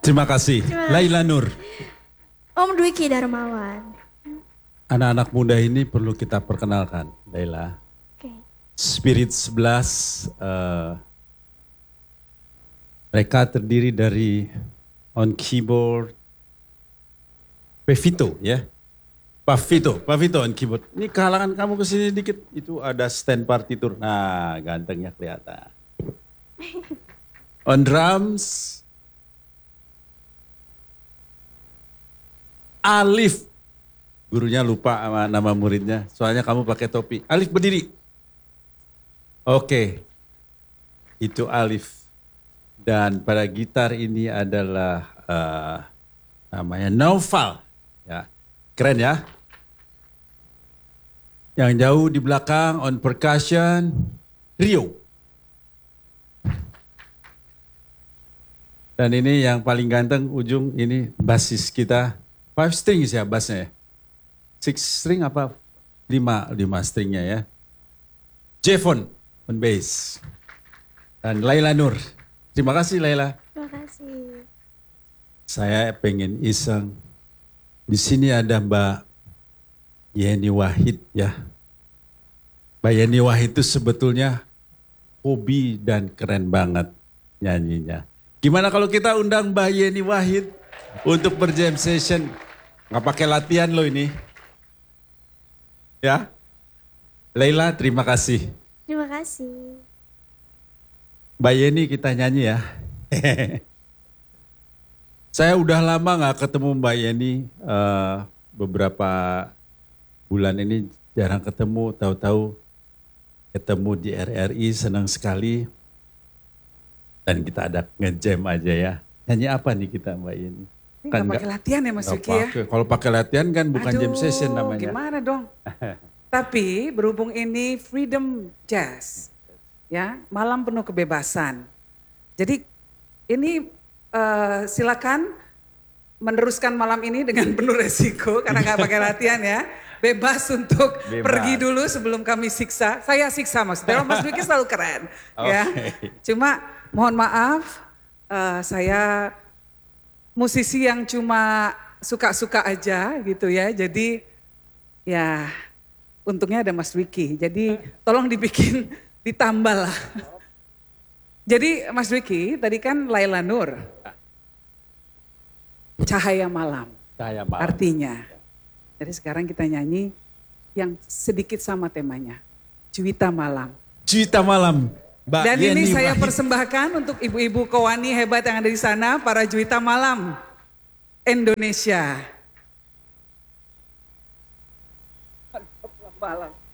Terima kasih. Laila Nur. Om Dwiki Darmawan. Anak-anak muda ini perlu kita perkenalkan, Laila. Oke. Spirit 11, mereka terdiri dari on keyboard, Pevito ya. Pak Vito on keyboard. Ini kehalangan kamu kesini dikit, itu ada stand partitur. Nah, gantengnya kelihatan. On drums, Alif. Gurunya lupa sama nama muridnya, soalnya kamu pakai topi. Alif berdiri. Oke, itu Alif. Dan pada gitar ini adalah namanya Naufal. Ya, keren ya. Yang jauh di belakang on percussion, Rio. Dan ini yang paling ganteng ujung ini basis kita. 5 strings ya bassnya ya. 6 string apa? 5 stringnya ya. Jevon on bass. Dan Laila Nur. Terima kasih Laila. Terima kasih. Saya pengen iseng. Di sini ada Mbak Yeni Wahid ya. Mbak Yeni Wahid itu sebetulnya hobi dan keren banget nyanyinya. Gimana kalau kita undang Mbak Yeni Wahid untuk berjam session? Nggak pakai latihan loh ini. Ya. Laila terima kasih. Terima kasih. Mbak Yeni kita nyanyi ya. Saya udah lama nggak ketemu Mbak Yeni. Beberapa bulan ini jarang ketemu. Tahu-tahu ketemu di RRI, senang sekali. Dan kita ada ngejam aja ya. Nyanyi apa nih kita Mbak Yeni? Ini kan gak pakai latihan ya Mas Wiki ya? Kalau pakai latihan kan bukan jam session namanya. Gimana dong? Tapi berhubung ini Freedom Jazz, ya malam penuh kebebasan. Jadi ini silakan meneruskan malam ini dengan penuh resiko karena nggak pakai latihan ya. Bebas untuk pergi dulu sebelum kami siksa. Saya siksa maksudnya. Mas Wiki selalu keren, ya. Cuma mohon maaf, saya musisi yang cuma suka-suka aja gitu ya. Jadi ya untungnya ada Mas Wiki. Jadi tolong dibikin ditambah lah. Jadi Mas Wiki tadi kan Laila Nur. Cahaya malam. Cahaya malam. Artinya. Jadi sekarang kita nyanyi yang sedikit sama temanya. Juwita malam. Juwita malam. Mbak Dan Yeni ini saya Wahid. persembahkan untuk ibu-ibu Kowani hebat yang ada di sana, para Juwita Malam Indonesia. Malam.